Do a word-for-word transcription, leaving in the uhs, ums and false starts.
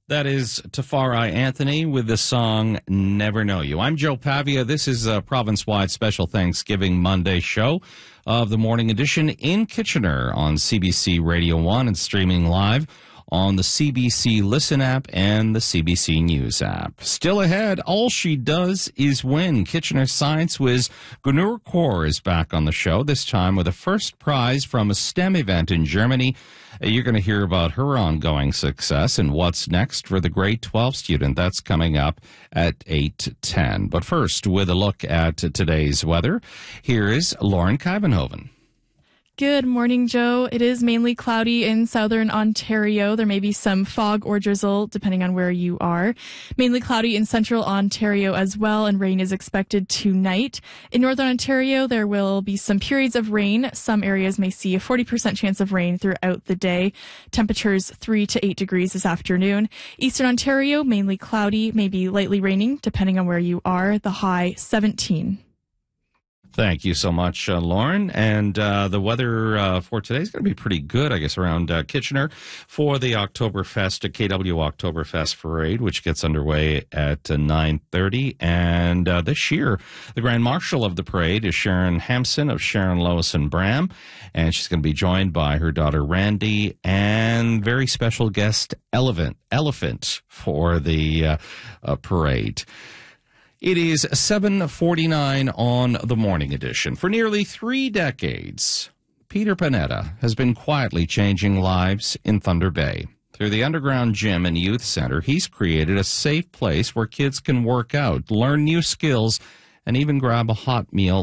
That is Tafari Anthony with the song Never Know You. I'm Joe Pavia. This is a province-wide special Thanksgiving Monday show of the Morning Edition in Kitchener on C B C Radio one and streaming live on the C B C Listen app and the C B C News app. Still ahead, All She Does Is Win. Kitchener science whiz Gunur Kaur is back on the show, this time with a first prize from a STEM event in Germany. You're going to hear about her ongoing success and what's next for the grade twelve student. That's coming up at eight ten. But first, with a look at today's weather, here is Lauren Kuyvenhoven. Good morning, Joe. It is mainly cloudy in southern Ontario. There may be some fog or drizzle depending on where you are. Mainly cloudy in central Ontario as well, and rain is expected tonight. In northern Ontario, there will be some periods of rain. Some areas may see a forty percent chance of rain throughout the day. Temperatures three to eight degrees this afternoon. Eastern Ontario, mainly cloudy, maybe lightly raining depending on where you are. The high seventeen. Thank you so much, uh, Lauren. And uh, the weather uh, for today is going to be pretty good, I guess, around uh, Kitchener for the Oktoberfest, uh, K W Oktoberfest Parade, which gets underway at uh, nine thirty. And uh, this year, the Grand Marshal of the parade is Sharon Hampson of Sharon, Lois and Bram. And she's going to be joined by her daughter, Randy, and very special guest, Elephant, Elephant for the uh, uh, parade. It is seven forty-nine on the Morning Edition. For nearly three decades, Peter Panetta has been quietly changing lives in Thunder Bay. Through the underground gym and youth center, he's created a safe place where kids can work out, learn new skills, and even grab a hot meal